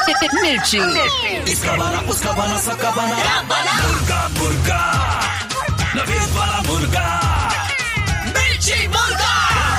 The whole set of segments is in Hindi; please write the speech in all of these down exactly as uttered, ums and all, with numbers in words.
मिर्ची, इसका बना उसका बना सबका बना मुर्गा मुर्गा नवीद वाला मुर्गा मिर्ची मुर्गा।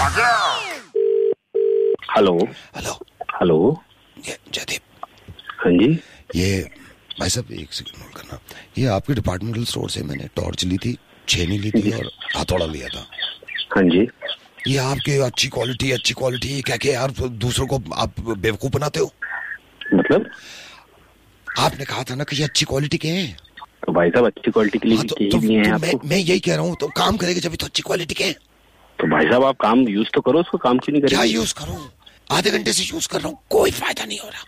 हेलो हेलो हेलो ये जयदीप। हाँ जी। ये भाई साहब एक सेकंड नोट करना, ये आपके डिपार्टमेंटल स्टोर से मैंने टॉर्च ली थी, छेनी ली थी और हथौड़ा लिया था। हाँ जी। ये आपके अच्छी क्वालिटी अच्छी क्वालिटी क्या क्या यार दूसरों को आप बेवकूफ बनाते हो। मतलब आपने कहा था ना कि ये अच्छी क्वालिटी के हैं। तो भाई साहब अच्छी क्वालिटी के लिए हाँ, तो, चाहिए तो, भी हैं तो आपको। मैं, मैं यही कह रहा हूँ, तो काम करेगा जब तो अच्छी क्वालिटी के हैं। तो भाई साहब आप काम यूज तो करो, उसको काम क्यों नहीं क्या करेंगे? यूज करूँ? आधे घंटे से यूज कर रहा हूँ, कोई फायदा नहीं हो रहा।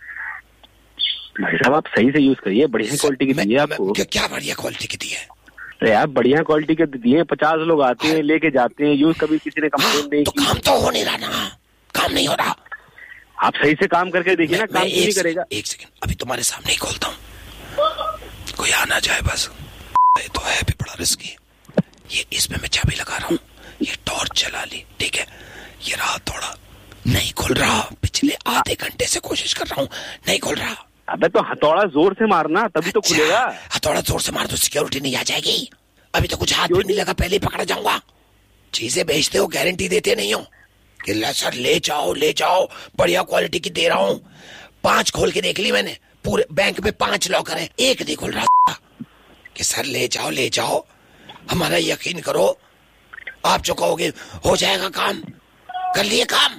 भाई साहब आप सही से यूज करिए, बढ़िया क्वालिटी की दी है आपको। क्या, क्या बढ़िया क्वालिटी की दी है? अरे आप बढ़िया क्वालिटी के दिए, पचास लोग आते हैं लेके जाते हैं, यूज कभी किसी ने कंप्लेन नहीं तो की। काम तो हो नहीं रहा ना, काम नहीं हो रहा। आप सही से काम करके देखिए ना, काम क्यों नहीं करेगा? एक सेकंड अभी तुम्हारे सामने ही खोलता हूँ, कोई आ ना जाए बस। ये तो है भी बड़ा रिस्की। ये इसमें मैं चाबी लगा रहा हूँ, ये टॉर्च चला ली, ठीक है। ये रहा थोड़ा नहीं खुल रहा, पिछले आधे घंटे से कोशिश कर रहा हूँ, नहीं खुल रहा। अबे तो हथौड़ा जोर से मारना तभी तो खुलेगा। हथौड़ा जोर से मार तो सिक्योरिटी नहीं आ जाएगी। अभी तो कुछ हाथ भी नहीं लगा, पहले ही पकड़ा जाऊंगा। चीजें बेचते हो, गारंटी देते नहीं हो कि सर ले जाओ ले जाओ बढ़िया क्वालिटी की दे रहा हूँ। पांच खोल के देख ली मैंने, पूरे बैंक में पांच लॉकर हैं, एक नहीं खुल रहा कि सर ले जाओ ले जाओ। हमारा यकीन करो, आप जो कहोगे हो जाएगा काम, कर लिए काम।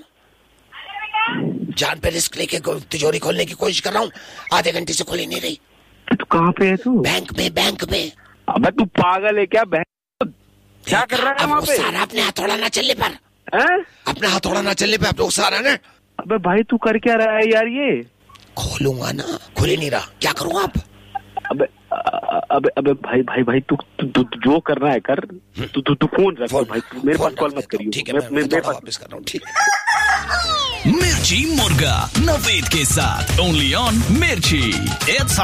जान पे रिस्क लेके तिजोरी खोलने की कोशिश कर रहा हूँ, आधे घंटे से खुली नहीं रही। तो कहाँ पे है तू? बैंक में बैंक में। अबे तू पागल है क्या? क्या कर रहा है वहाँ पे? सारा अपने हथौड़ा ना चलने पर है? अपने हथौड़ा ना चलने पे आप लोग सारा ना। अबे भाई तू कर क्या रहा है यार? ये खोलूंगा ना, खुल ही नहीं रहा, क्या करूँ आप? अबे अबे अबे भाई भाई भाई तू तू जो करना है कर। तू तू तू फोन रख भाई, मेरे पास कॉल मत करियो। ठीक है, मैं मेरे पास वापस कर रहा हूँ। ठीक है। मिर्ची मुर्गा नवीद के साथ ओनली ऑन मिर्ची। It's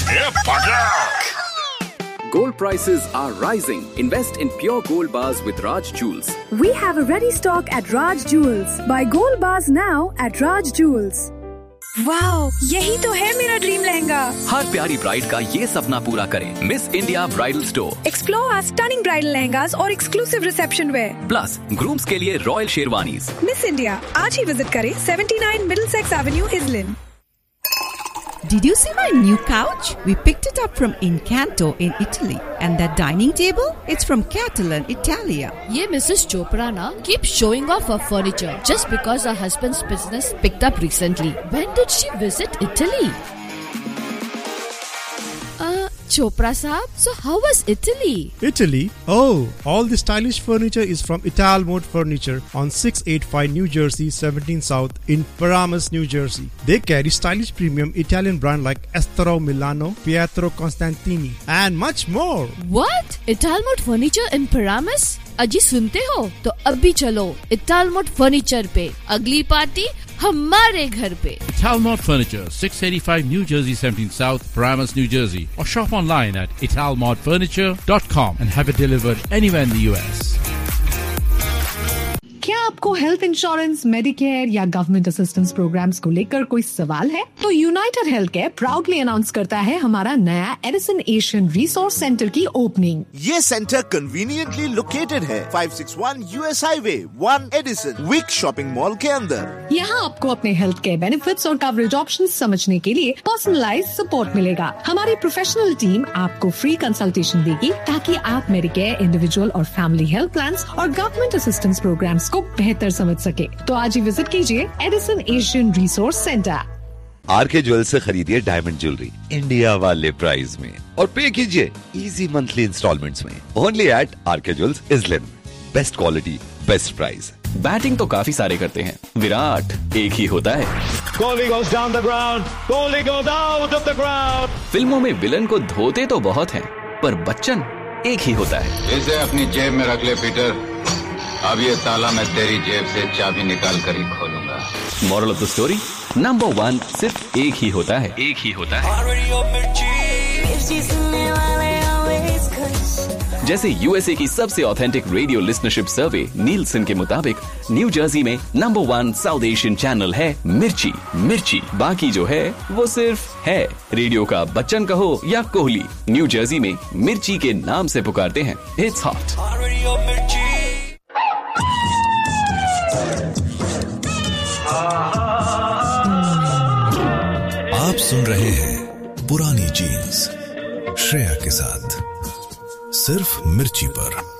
hot. Gold prices are rising. Invest in pure gold bars with Raj Jewels. We have a ready stock at Raj Jewels. Buy gold bars now at Raj Jewels. Wow, यही तो है मेरा ड्रीम लहंगा। हर प्यारी ब्राइड का ये सपना पूरा करें। Miss India bridal store. Explore our stunning bridal lehengas और exclusive reception where. Plus grooms के लिए रॉयल शेरवानीज। मिस इंडिया आज ही विजिट करें seventy nine Middlesex Avenue इजलिन। Did you see my new couch? We picked it up from Incanto in Italy. And that dining table? It's from Catalan, Italia. Ye Missus Chopra na keep showing off her furniture just because her husband's business picked up recently. When did she visit Italy? Uh, Chopra Saab, so how was Italy? Italy? Oh, all the stylish furniture is from Ital Mode Furniture on six eighty-five New Jersey, seventeen South in Paramus, New Jersey. They carry stylish premium Italian brand like Estero Milano, Pietro Constantini and much more. What? Ital Mode Furniture in Paramus? अजी सुनते हो तो अभी चलो इटालमोड फर्नीचर पे, अगली पार्टी हमारे घर पे। Italmod Furniture, six eighty-five New Jersey, seventeen South, Paramus, New Jersey, or shop online at italmod furniture dot com and have it delivered anywhere in the U S. क्या आपको हेल्थ इंश्योरेंस, मेडिकेयर या गवर्नमेंट असिस्टेंस प्रोग्राम्स को लेकर कोई सवाल है? तो United health care proudly announce करता है हमारा नया एडिसन एशियन रिसोर्स सेंटर की ओपनिंग। ये सेंटर कन्वीनियंटली लोकेटेड है five six one US highway one Edison week shopping mall के अंदर। यहाँ आपको अपने हेल्थ केयर बेनिफिट्स और कवरेज ऑप्शंस समझने के लिए पर्सनलाइज्ड सपोर्ट मिलेगा। हमारी प्रोफेशनल टीम आपको फ्री कंसल्टेशन देगी ताकि आप मेडिकेयर, इंडिविजुअल और फैमिली हेल्थ प्लान्स और गवर्नमेंट असिस्टेंस प्रोग्राम्स को बेहतर समझ सके। तो आज ही विजिट कीजिए Edison Asian resource centre. R K jewels से खरीदिए डायमंड ज्वेलरी इंडिया वाले प्राइस में और पे कीजिए इजी मंथली इंस्टॉलमेंट्स में only eight R K jewels इजलिन। Best quality, best price. Batting तो काफी सारे करते हैं, विराट एक ही होता है। Kohli goes down the ground, Kohli goes out of the ground। फिल्मों में विलन को धोते तो बहुत हैं, पर बच्चन एक ही होता है। इसे अपनी जेब में रख ले पीटर, अब ये ताला मैं तेरी जेब से चाबी निकाल कर ही खोलूंगा। Moral of the story, number one सिर्फ एक ही होता है, एक ही होता है। जैसे यूएसए की सबसे ऑथेंटिक रेडियो लिस्टनरशिप सर्वे नीलसन के मुताबिक न्यू जर्सी में number one south Asian channel है मिर्ची। मिर्ची, बाकी जो है वो सिर्फ है। रेडियो का बच्चन कहो या कोहली, न्यू जर्सी में मिर्ची के नाम से पुकारते हैं। It's hot. आप सुन रहे हैं पुरानी जीन्स श्रेया के साथ सिर्फ मिर्ची पर।